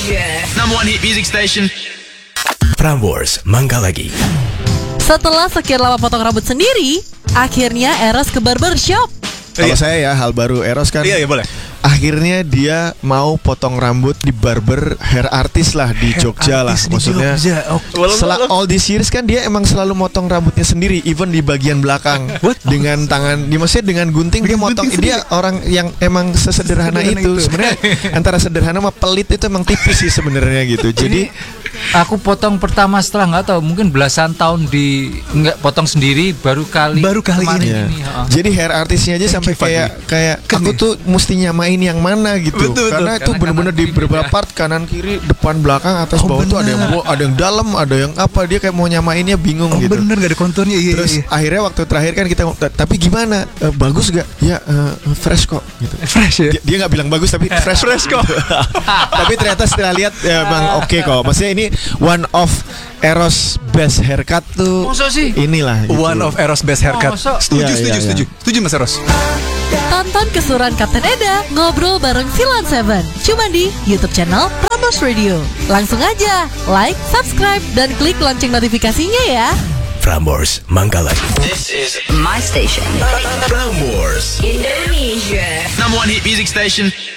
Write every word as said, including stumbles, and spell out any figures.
Indonesia. Number one hit music station. Prambors Manggalagi. Setelah sekian lama potong rambut sendiri, akhirnya Eros ke barbershop. Kalau Iya. saya ya hal baru Eros kan. Iya, iya boleh. Akhirnya dia mau potong rambut di barber hair artist lah di Jogja lah. Artis di Maksudnya Jogja. Oh, sel- all these years kan dia emang selalu motong rambutnya sendiri, even di bagian belakang. What? Dengan tangan, di maksudnya dengan gunting dia motong. Dia orang yang emang sesederhana Sederhana itu. itu. Sebenarnya antara sederhana sama pelit itu emang tipis sih sebenarnya gitu. Jadi Aku potong pertama setelah nggak tahu mungkin belasan tahun di nggak potong sendiri baru kali Baru kali kemarin Iya. ini. ha. Jadi hair artisnya aja sampai Fadli. kayak kayak Kan aku ya? tuh mesti nyamain yang mana gitu. Betul, betul. Karena itu Karena bener-bener kanan di kiri beberapa beda. part kanan kiri depan belakang atas Oh, bawah tuh ada yang bener. bo- ada yang dalam ada yang apa dia kayak mau nyamainnya bingung Oh, gitu. bener gak ada konturnya. Iya, Terus iya. akhirnya waktu terakhir kan kita ngomong, tapi gimana? Eh, bagus gak? Ya eh, fresh kok gitu. Fresh ya. Dia- Dia nggak bilang bagus tapi fresh fresh kok. Tapi ternyata setelah lihat ya bang oke kok. Maksudnya ini one of Eros best haircut tuh. Masa sih? Inilah. gitu. One of Eros best haircut. Oh, masa? Setuju, Iya, setuju, iya, setuju. Setuju Mas Eros. Tonton keseruan Kapten Eda ngobrol bareng Silan Seven cuma di YouTube channel Prambors Radio. Langsung aja like, subscribe, dan klik lonceng notifikasinya ya. Prambors Manggalagi. This is My station. Prambors. Indonesia. number one hit music station.